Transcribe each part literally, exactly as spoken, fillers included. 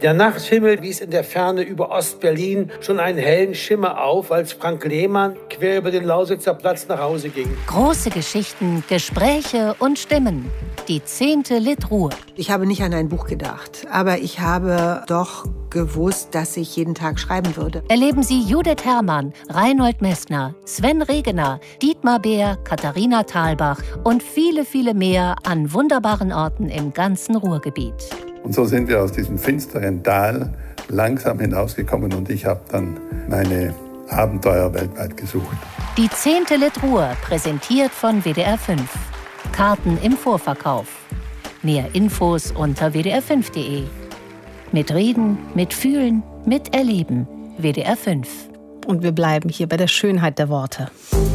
Der Nachthimmel wies in der Ferne über Ostberlin schon einen hellen Schimmer auf, als Frank Lehmann quer über den Lausitzer Platz nach Hause ging. Große Geschichten, Gespräche und Stimmen. Die zehnte Litruhe. Ich habe nicht an ein Buch gedacht, aber ich habe doch gewusst, dass ich jeden Tag schreiben würde. Erleben Sie Judith Herrmann, Reinhold Messner, Sven Regener, Dietmar Beer, Katharina Thalbach und viele, viele mehr an wunderbaren Orten im ganzen Ruhrgebiet. Und so sind wir aus diesem finsteren Tal langsam hinausgekommen und ich habe dann meine Abenteuer weltweit gesucht. Die zehnte Litruhe, präsentiert von W D R fünf. Karten im Vorverkauf. Mehr Infos unter w d r fünf punkt d e. Mit Reden, mit Fühlen, mit Erleben. W D R fünf. Und wir bleiben hier bei der Schönheit der Worte.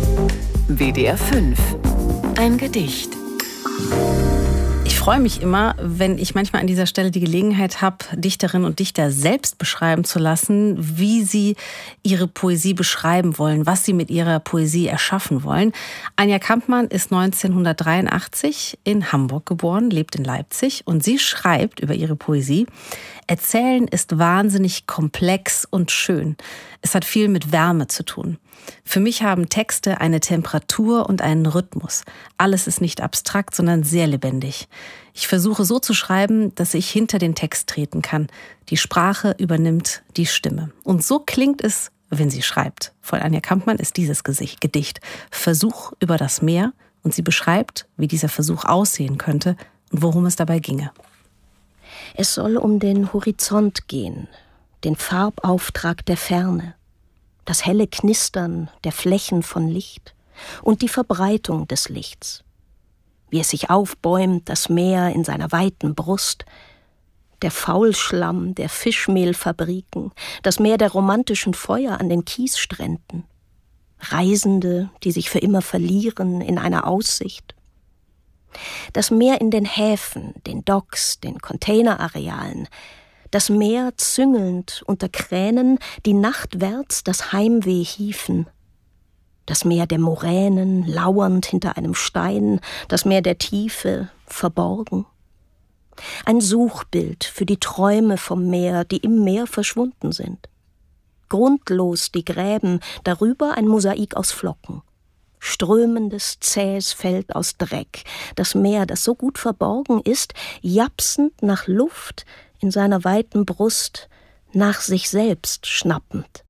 W D R fünf. Ein Gedicht. Ich freue mich immer, wenn ich manchmal an dieser Stelle die Gelegenheit habe, Dichterinnen und Dichter selbst beschreiben zu lassen, wie sie ihre Poesie beschreiben wollen, was sie mit ihrer Poesie erschaffen wollen. Anja Kampmann ist neunzehnhundertdreiundachtzig in Hamburg geboren, lebt in Leipzig und sie schreibt über ihre Poesie: Erzählen ist wahnsinnig komplex und schön. Es hat viel mit Wärme zu tun. Für mich haben Texte eine Temperatur und einen Rhythmus. Alles ist nicht abstrakt, sondern sehr lebendig. Ich versuche so zu schreiben, dass ich hinter den Text treten kann. Die Sprache übernimmt die Stimme. Und so klingt es, wenn sie schreibt. Von Anja Kampmann ist dieses Gedicht Versuch über das Meer und sie beschreibt, wie dieser Versuch aussehen könnte und worum es dabei ginge. Es soll um den Horizont gehen, den Farbauftrag der Ferne, das helle Knistern der Flächen von Licht und die Verbreitung des Lichts. Wie es sich aufbäumt, das Meer in seiner weiten Brust, der Faulschlamm der Fischmehlfabriken, das Meer der romantischen Feuer an den Kiesstränden, Reisende, die sich für immer verlieren in einer Aussicht. Das Meer in den Häfen, den Docks, den Containerarealen, das Meer züngelnd unter Kränen, die nachtwärts das Heimweh hiefen. Das Meer der Moränen, lauernd hinter einem Stein, das Meer der Tiefe, verborgen. Ein Suchbild für die Träume vom Meer, die im Meer verschwunden sind. Grundlos die Gräben, darüber ein Mosaik aus Flocken. Strömendes, zähes Feld aus Dreck, das Meer, das so gut verborgen ist, japsend nach Luft in seiner weiten Brust, nach sich selbst schnappend.